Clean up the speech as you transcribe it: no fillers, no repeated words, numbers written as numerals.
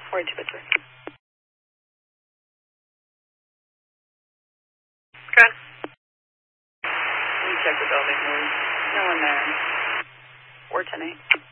4253. Okay. Let me check the building. There's no one there. 4108.